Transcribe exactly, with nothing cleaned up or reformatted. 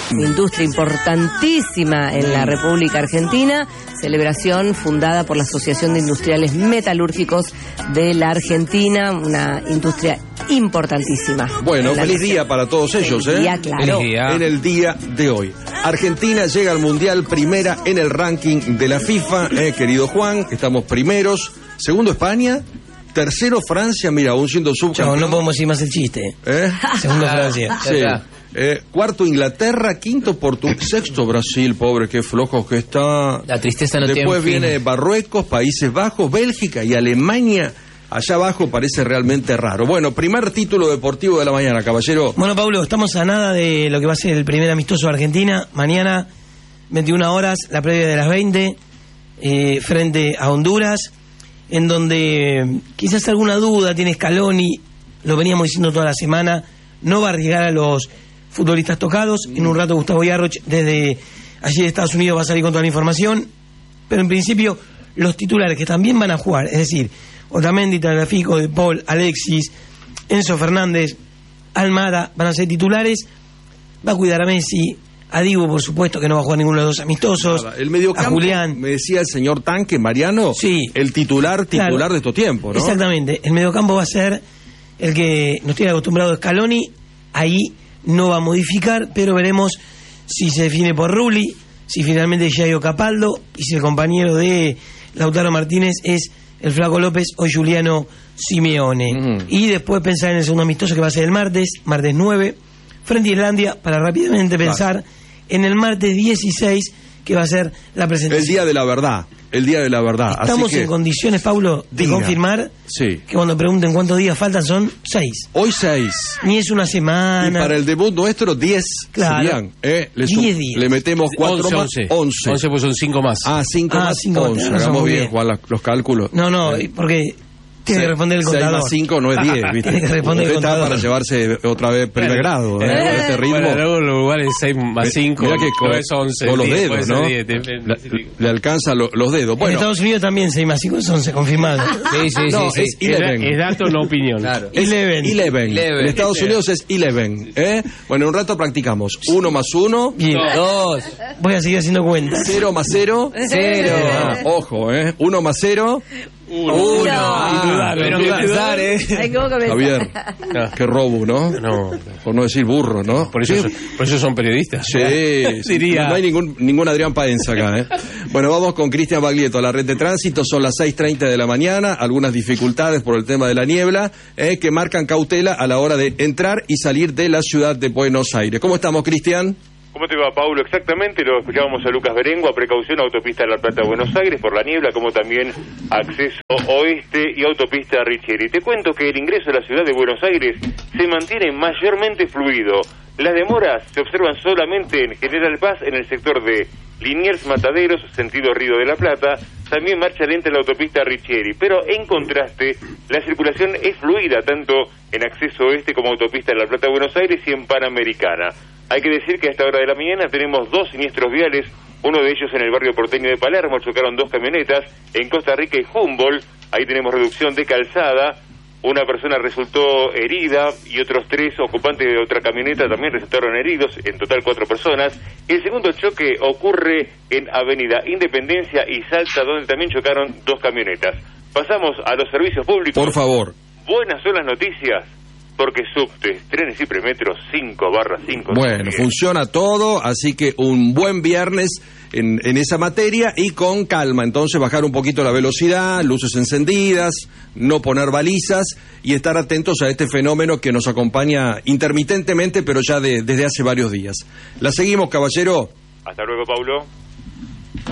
industria importantísima en la República Argentina, celebración fundada por la Asociación de Industriales Metalúrgicos de la Argentina, una industria importantísima. Bueno, feliz día para todos ellos, feliz ¿eh? Día, claro. Feliz día. En el día de hoy. Argentina llega al Mundial primera en el ranking de la FIFA, eh, querido Juan, estamos primeros. Segundo España, tercero Francia, mira, aún siendo subcampeón. Chau, no podemos decir más el chiste. ¿Eh? Segundo Francia. Sí. Eh, cuarto Inglaterra, quinto Portugal, sexto Brasil, pobre, qué flojos que está. La tristeza no tiene Después fin. viene Marruecos, Países Bajos, Bélgica y Alemania. Allá abajo parece realmente raro. Bueno, primer título deportivo de la mañana, caballero. Bueno, Paulo, estamos a nada de lo que va a ser el primer amistoso de Argentina. Mañana, veintiuna horas, la previa de las veinte, eh, frente a Honduras, en donde quizás alguna duda tiene Scaloni, lo veníamos diciendo toda la semana, no va a arriesgar a los futbolistas tocados. En un rato Gustavo Yarroch, desde allí de Estados Unidos, va a salir con toda la información. Pero en principio, los titulares que también van a jugar, es decir, Otamendi, Tagliafico, De Paul, Alexis, Enzo Fernández, Almada, van a ser titulares. Va a cuidar a Messi, a Dibu, por supuesto, que no va a jugar ninguno de los dos amistosos. Nada, el mediocampo, a Julián. me decía el señor Tanque, Mariano, sí, el titular titular claro, de estos tiempos, ¿no? Exactamente, el mediocampo va a ser el que nos tiene acostumbrado Scaloni, ahí no va a modificar, pero veremos si se define por Rulli, si finalmente Jairo Capaldo, y si el compañero de Lautaro Martínez es el Flaco López o Giuliano Simeone. Uh-huh. Y después pensar en el segundo amistoso que va a ser el martes, martes nueve, frente a Islandia, para rápidamente pensar claro. en el martes dieciséis, que va a ser la presentación. El día de la verdad, el día de la verdad. Estamos Así que, en condiciones, Paulo, de diga. confirmar sí. que cuando pregunten cuántos días faltan son seis. Hoy seis. Ni es una semana. Y para el debut nuestro, diez claro. serían. ¿eh? Le, diez días. Le metemos cuatro once, más. once. Once. Once, pues son cinco más. Ah, cinco ah, más. Cinco once. Hagamos bien, bien, Juan, los cálculos. No, no, eh. porque tiene que responder el contador. seis más cinco no es diez, ¿viste? Tiene que responder el contador. Está para llevarse otra vez primer grado, ¿eh? Con este ritmo. Bueno, luego lo igual es seis más cinco, Mira que con, no es once. Con los diez, dedos, ¿no? diez, diez, diez, le, le alcanza lo, los dedos. Bueno. En Estados Unidos también seis más cinco es once, confirmado. Sí, sí, no, sí. es sí. eleven. Es dato, no opinión. Claro. Eleven. Eleven. Eleven. En Estados Unidos es eleven, ¿eh? Bueno, en un rato practicamos. Uno más uno. Bien. Dos. Voy a seguir haciendo cuentas. Cero más cero. Cero. Ah, ojo, ¿eh? Uno más cero. Uno. Uno. Ah, pero que pensar, ¿eh? Ay, ¿cómo que Javier, qué robo, ¿no? No. Por no decir burro, ¿no? Por eso, ¿Sí? son, por eso son periodistas. Sí, diría. No hay ningún, ningún Adrián Paenza acá, ¿eh? Bueno, vamos con Cristian Baglietto a la red de tránsito. Son las seis treinta de la mañana. Algunas dificultades por el tema de la niebla, eh, que marcan cautela a la hora de entrar y salir de la ciudad de Buenos Aires. ¿Cómo estamos, Cristian? ¿Cómo te va, Paulo? Exactamente, lo escuchábamos a Lucas Berengo, a precaución, autopista de La Plata a Buenos Aires por la niebla, como también acceso oeste y autopista Richieri. Te cuento que el ingreso a la ciudad de Buenos Aires se mantiene mayormente fluido. Las demoras se observan solamente en General Paz, en el sector de Liniers Mataderos, sentido Río de la Plata, también marcha lenta en la autopista Richieri, pero en contraste, la circulación es fluida tanto en acceso oeste como autopista de La Plata a Buenos Aires y en Panamericana. Hay que decir que a esta hora de la mañana tenemos dos siniestros viales, uno de ellos en el barrio porteño de Palermo, chocaron dos camionetas, en Costa Rica y Humboldt, ahí tenemos reducción de calzada, una persona resultó herida y otros tres ocupantes de otra camioneta también resultaron heridos, en total cuatro personas. El segundo choque ocurre en Avenida Independencia y Salta, donde también chocaron dos camionetas. Pasamos a los servicios públicos. Por favor. Buenas son las noticias, porque subtes, trenes y premetros cinco barra cinco. Bueno, funciona todo, así que un buen viernes en, en esa materia y con calma. Entonces bajar un poquito la velocidad, luces encendidas, no poner balizas y estar atentos a este fenómeno que nos acompaña intermitentemente, pero ya de, desde hace varios días. La seguimos, caballero. Hasta luego, Paulo.